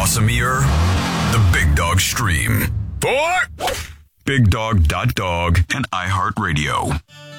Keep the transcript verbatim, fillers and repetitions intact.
Casimir, the Big Dog Stream. For Big Dog dot Dog and iHeartRadio.